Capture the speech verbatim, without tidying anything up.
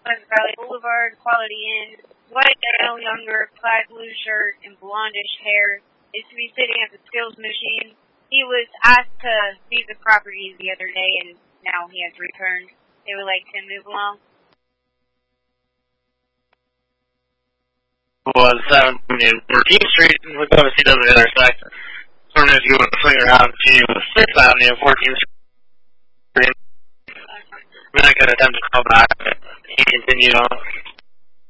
Pleasant Valley Boulevard, Quality Inn. White male, younger, plaid blue shirt, and blondish hair. Is to be sitting at the skills machine. He was asked to leave the property the other day, and now he has returned. They would like to move along. Was seventh Avenue, fourteenth Street, and we're going to see those intersect. So if you want to swing around to sixth Avenue, fourteenth Street, I'm not going to attempt to call back. You continue on.